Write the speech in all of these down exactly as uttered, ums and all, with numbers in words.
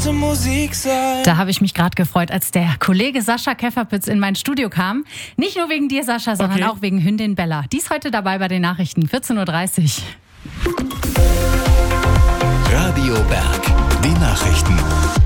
lasse Musik sein. Da habe ich mich gerade gefreut, als der Kollege Sascha Käferpütz in mein Studio kam. Nicht nur wegen dir, Sascha, sondern Okay. auch wegen Hündin Bella. Die ist heute dabei bei den Nachrichten, vierzehn Uhr dreißig. Radio Berg, die Nachrichten.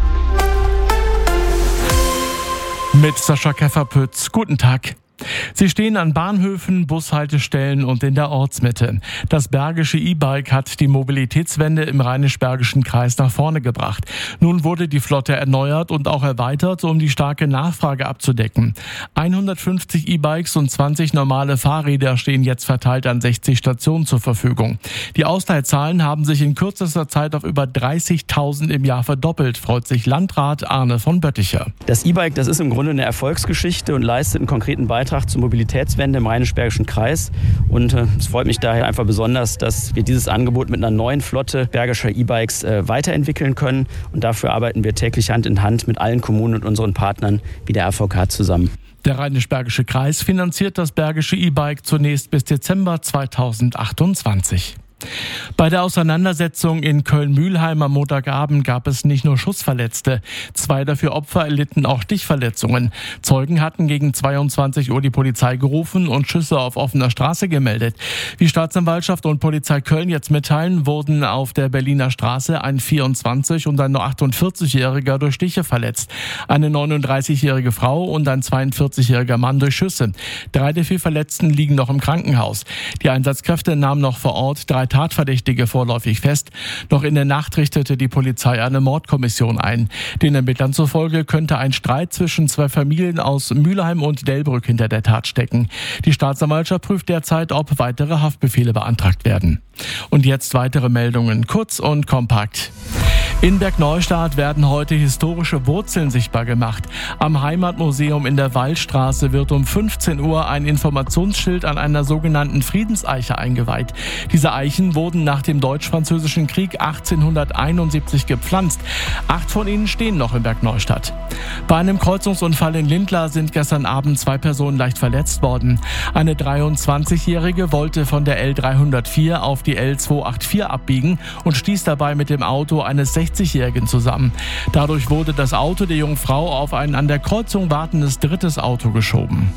Mit Sascha Käferpütz. Guten Tag. Sie stehen an Bahnhöfen, Bushaltestellen und in der Ortsmitte. Das Bergische E-Bike hat die Mobilitätswende im Rheinisch-Bergischen Kreis nach vorne gebracht. Nun wurde die Flotte erneuert und auch erweitert, um die starke Nachfrage abzudecken. hundertfünfzig E-Bikes und zwanzig normale Fahrräder stehen jetzt verteilt an sechzig Stationen zur Verfügung. Die Ausleihzahlen haben sich in kürzester Zeit auf über dreißigtausend im Jahr verdoppelt, freut sich Landrat Arne von Bötticher. Das E-Bike, das ist im Grunde eine Erfolgsgeschichte und leistet einen konkreten Beitrag zur Mobilitätswende im Rheinisch-Bergischen Kreis. Und äh, es freut mich daher einfach besonders, dass wir dieses Angebot mit einer neuen Flotte bergischer E-Bikes äh, weiterentwickeln können. Und dafür arbeiten wir täglich Hand in Hand mit allen Kommunen und unseren Partnern wie der R V K zusammen. Der Rheinisch-Bergische Kreis finanziert das Bergische E-Bike zunächst bis Dezember zweitausendachtundzwanzig. Bei der Auseinandersetzung in Köln-Mühlheim am Montagabend gab es nicht nur Schussverletzte. Zwei der vier Opfer erlitten auch Stichverletzungen. Zeugen hatten gegen zweiundzwanzig Uhr die Polizei gerufen und Schüsse auf offener Straße gemeldet. Wie Staatsanwaltschaft und Polizei Köln jetzt mitteilen, wurden auf der Berliner Straße ein vierundzwanzig- und ein achtundvierzig-Jähriger durch Stiche verletzt. Eine neununddreißigjährige Frau und ein zweiundvierzigjähriger Mann durch Schüsse. Drei der vier Verletzten liegen noch im Krankenhaus. Die Einsatzkräfte nahmen noch vor Ort drei Tatverdächtige vorläufig fest. Noch in der Nacht richtete die Polizei eine Mordkommission ein. Den Ermittlern zufolge könnte ein Streit zwischen zwei Familien aus Mülheim und Delbrück hinter der Tat stecken. Die Staatsanwaltschaft prüft derzeit, ob weitere Haftbefehle beantragt werden. Und jetzt weitere Meldungen, kurz und kompakt. In Bergneustadt werden heute historische Wurzeln sichtbar gemacht. Am Heimatmuseum in der Wallstraße wird um fünfzehn Uhr ein Informationsschild an einer sogenannten Friedenseiche eingeweiht. Diese Eichen wurden nach dem Deutsch-Französischen Krieg achtzehnhunderteinundsiebzig gepflanzt. Acht von ihnen stehen noch in Bergneustadt. Bei einem Kreuzungsunfall in Lindlar sind gestern Abend zwei Personen leicht verletzt worden. Eine dreiundzwanzigjährige wollte von der L dreihundertvier auf die L zweihundertvierundachtzig abbiegen und stieß dabei mit dem Auto eines sechzigjährigen zusammen. Dadurch wurde das Auto der jungen Frau auf ein an der Kreuzung wartendes drittes Auto geschoben.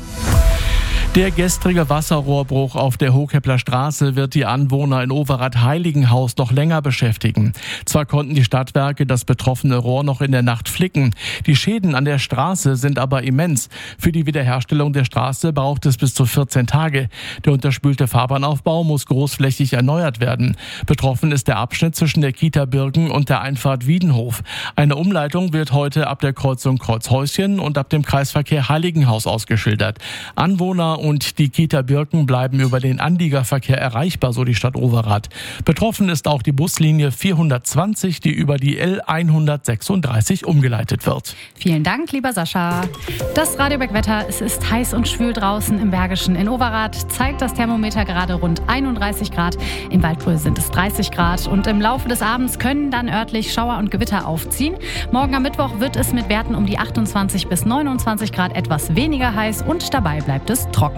Der gestrige Wasserrohrbruch auf der Hochkeppler Straße wird die Anwohner in Overath-Heiligenhaus noch länger beschäftigen. Zwar konnten die Stadtwerke das betroffene Rohr noch in der Nacht flicken. Die Schäden an der Straße sind aber immens. Für die Wiederherstellung der Straße braucht es bis zu vierzehn Tage. Der unterspülte Fahrbahnaufbau muss großflächig erneuert werden. Betroffen ist der Abschnitt zwischen der Kita Birken und der Einfahrt Wiedenhof. Eine Umleitung wird heute ab der Kreuzung Kreuzhäuschen und ab dem Kreisverkehr Heiligenhaus ausgeschildert. Anwohner und die Kita Birken bleiben über den Anliegerverkehr erreichbar, so die Stadt Overath. Betroffen ist auch die Buslinie vierhundertzwanzig, die über die L hundertsechsunddreißig umgeleitet wird. Vielen Dank, lieber Sascha. Das Radioberg-Wetter, es ist heiß und schwül draußen im Bergischen. In Overath zeigt das Thermometer gerade rund einunddreißig Grad. In Waldbröl sind es dreißig Grad. Und im Laufe des Abends können dann örtlich Schauer und Gewitter aufziehen. Morgen am Mittwoch wird es mit Werten um die achtundzwanzig bis neunundzwanzig Grad etwas weniger heiß und dabei bleibt es trocken.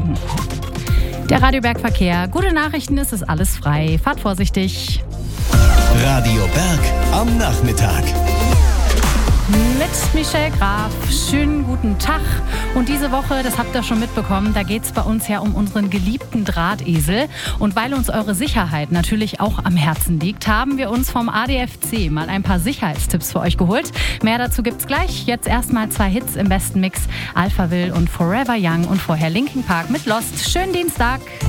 Der Radioberg-Verkehr. Gute Nachrichten, es ist alles frei. Fahrt vorsichtig. Radio Berg am Nachmittag. Mit Michelle Graf. Schönen guten Tag. Und diese Woche, das habt ihr schon mitbekommen, da geht es bei uns ja um unseren geliebten Drahtesel. Und weil uns eure Sicherheit natürlich auch am Herzen liegt, haben wir uns vom A D F C mal ein paar Sicherheitstipps für euch geholt. Mehr dazu gibt's gleich. Jetzt erstmal zwei Hits im besten Mix. Alphaville und Forever Young und vorher Linkin Park mit Lost. Schönen Dienstag.